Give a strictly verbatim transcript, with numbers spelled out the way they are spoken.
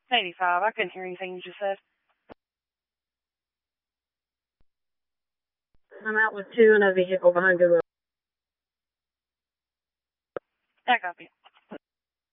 eighty-five. I couldn't hear anything you just said. I'm out with two in a vehicle behind Google. I copy.